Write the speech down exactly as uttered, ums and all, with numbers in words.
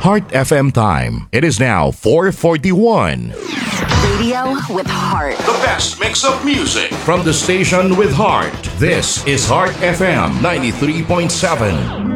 Heart F M time. It is now four forty-one. Radio with heart. The best mix of music from the station with heart. This is Heart F M ninety-three point seven.